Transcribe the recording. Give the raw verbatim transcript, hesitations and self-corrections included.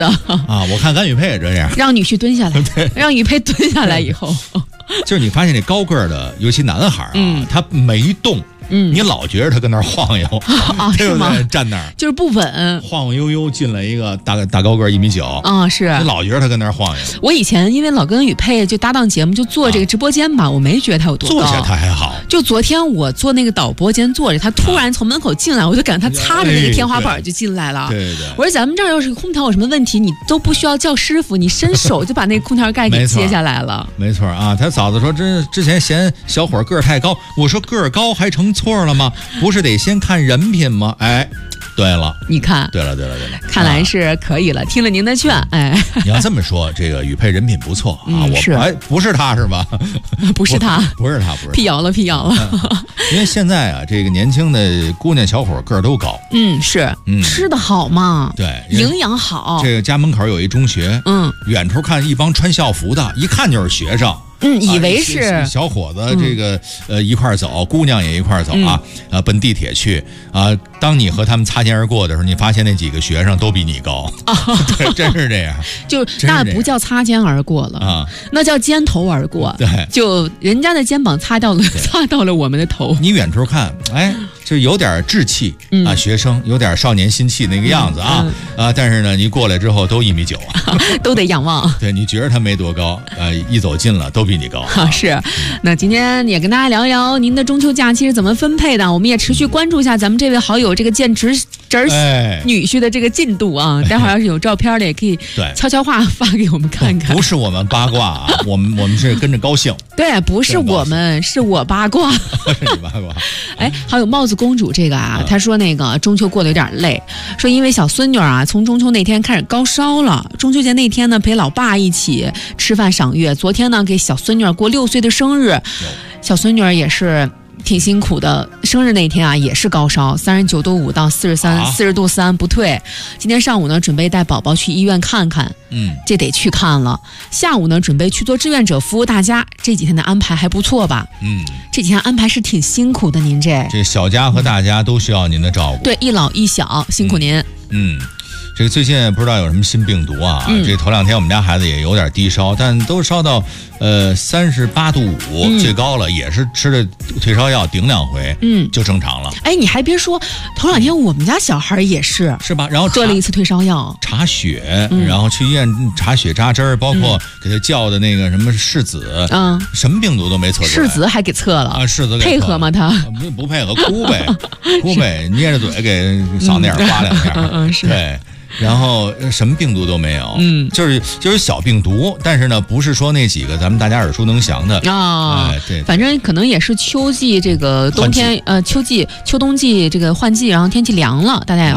的啊！我看甘雨佩也这样， 让女婿蹲下来，让雨佩蹲下来以后， 就是你发现这高个儿的，尤其男孩啊， 嗯、 他没动。 嗯， 你老觉得他跟那儿晃悠啊， 对不对？ 站那儿就是不稳， 晃晃悠悠进来一个大大高个一米九啊，是你老觉得他跟那儿晃悠。 我以前因为老跟雨佩就搭档节目，就做这个直播间吧，啊、我没觉得他有多高。 坐下他还好。 就昨天我做那个导播间坐着，他突然从门口进来，我就感觉他擦着那个天花板就进来了。 对对对。 我说咱们这儿要是空调有什么问题，你都不需要叫师傅，你伸手就把那个空调盖给揭下来了。 没错啊，他嫂子说之之前嫌小伙个儿太高，我说个儿高还成错了吗？不是得先看人品吗？哎，对了， 你看， 对了，对了，对了， 看来是可以了。啊、听了您的劝，哎， 你要这么说，这个雨佩人品不错啊。 嗯、 我是， 哎，不是他是吧？ 不是他， 不是他，不是他辟谣了，辟谣了。 嗯、因为现在啊，这个年轻的姑娘小伙个儿都高， 嗯，是，嗯、吃的好嘛， 对， 营养好。 这个家门口有一中学， 嗯， 远处看一帮穿校服的，一看就是学生。 嗯，以为是、 啊、小伙子，这个、嗯、呃一块走，姑娘也一块走啊，嗯、呃奔地铁去啊。当你和他们擦肩而过的时候，你发现那几个学生都比你高，啊、对，真是这样。 就那不叫擦肩而过了啊，那叫肩头而过。 对， 就人家的肩膀擦到了，擦到了我们的头。 你远处看，哎。就有点稚气啊，学生有点少年心气那个样子啊、嗯、啊！但是呢，你过来之后都一米九啊， 都得仰望。 对，你觉得他没多高，呃，一走近了都比你高。 啊、是，那今天也跟大家聊一聊您的中秋假期是怎么分配的。我们也持续关注一下咱们这位好友这个见侄侄儿女婿的这个进度啊。哎、待会儿要是有照片的，也可以悄悄话发给我们看看。 不是我们八卦啊，我们我们是跟着高兴。 对，不是我们，是我八卦。 是你八卦。 哎，好友帽子公主这个啊， 嗯、 她说那个中秋过得有点累，说因为小孙女啊，从中秋那天开始高烧了。中秋节那天呢，陪老爸一起吃饭赏月。昨天呢，给小孙女过六岁的生日，小孙女也是挺辛苦的。生日那天啊，也是高烧，三十九度五到四十三，四十度三不退。今天上午呢，准备带宝宝去医院看看，嗯，这得去看了。下午呢，准备去做志愿者服务大家。这几天的安排还不错吧？嗯，这几天安排是挺辛苦的，您这这小家和大家都需要您的照顾。 对，一老一小，辛苦您。 嗯。嗯这个最近不知道有什么新病毒啊？嗯、这头两天我们家孩子也有点低烧，但都烧到呃三十八度五、嗯、最高了，也是吃着退烧药顶两回，嗯，就正常了。 哎，你还别说，头两天我们家小孩也是， 是吧？然后喝了一次退烧药， 查血，嗯、然后去医院查血扎针儿，包括给他叫的那个什么拭子，嗯，什么病毒都没测出来。 拭子还给测了啊？ 拭子配合吗？他不不配合，哭呗，哭呗，捏着嘴给嗓子眼刮两下， 嗯嗯，是， 对。然后什么病毒都没有，嗯，就是就是小病毒，但是呢，不是说那几个咱们大家耳熟能详的啊、哦哎，对，反正可能也是秋季这个冬天，呃，秋季秋冬季这个换季，然后天气凉了，大家也要